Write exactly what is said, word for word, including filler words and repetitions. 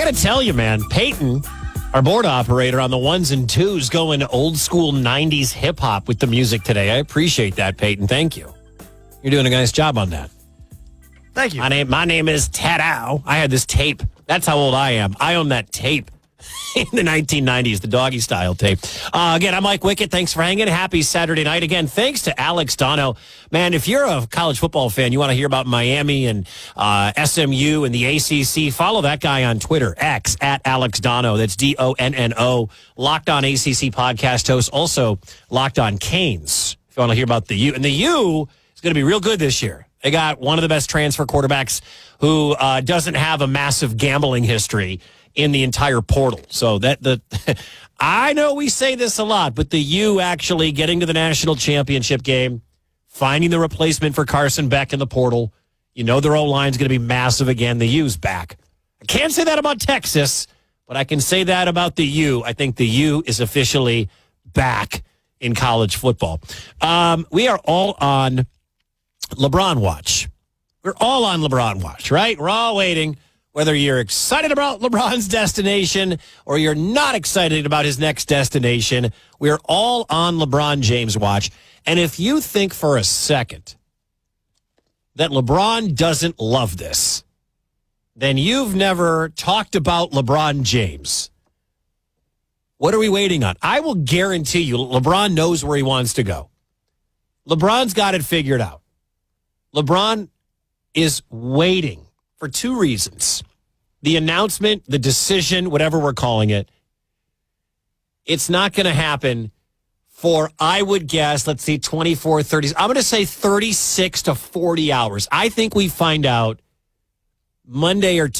got to tell you, man, Peyton, our board operator on the ones and twos, going old school nineties hip hop with the music today. I appreciate that, Peyton. Thank you. You're doing a nice job on that. Thank you. My name, my name is Tadao. I had this tape. That's how old I am. I own that tape in the nineteen nineties, the doggy style tape. Uh, again, I'm Mike Wickett. Thanks for hanging. Happy Saturday night. Again, thanks to Alex Dono. Man, if you're a college football fan, you want to hear about Miami and uh, S M U and the A C C, follow that guy on Twitter, X, at Alex Dono. That's D O N N O. Locked On A C C podcast host. Also, Locked On Canes. If you want to hear about the U. And the U is going to be real good this year. They got one of the best transfer quarterbacks who uh, doesn't have a massive gambling history in the entire portal. So that the I know we say this a lot, but the U actually getting to the national championship game, finding the replacement for Carson Beck in the portal. You know their O-line's going to be massive again. The U's back. I can't say that about Texas, but I can say that about the U. I think the U is officially back in college football. Um, we are all on LeBron watch. We're all on LeBron watch, right? We're all waiting. Whether you're excited about LeBron's destination or you're not excited about his next destination, we're all on LeBron James watch. And if you think for a second that LeBron doesn't love this, then you've never talked about LeBron James. What are we waiting on? I will guarantee you LeBron knows where he wants to go. LeBron's got it figured out. LeBron is waiting for two reasons. The announcement, the decision, whatever we're calling it, it's not going to happen for, I would guess, let's see, twenty-four, thirty. I'm going to say thirty-six to forty hours. I think we find out Monday or